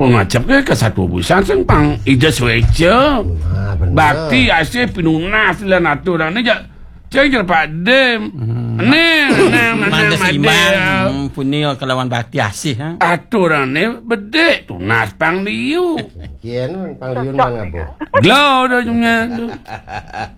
Pengacap ke satu busan sempang ija sueca. Bakti asyik pinunas lah nato dah ni jak. Jangan Pak Dem. Manda seimbang punya kelawan bakti asih ha. Aturan ni bedek tunas pang liu. Kian pang liu mang abo. Glow dah jumnya.